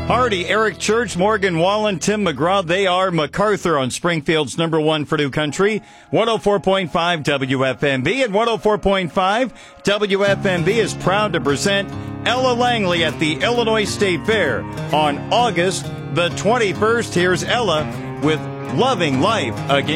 Hardy, Eric Church, Morgan Wallen, Tim McGraw. They are MacArthur on Springfield's #1 for New Country. 104.5 WFMB and 104.5 WFMB is proud to present Ella Langley at the Illinois State Fair on August the 21st. Here's Ella with Loving Life Again.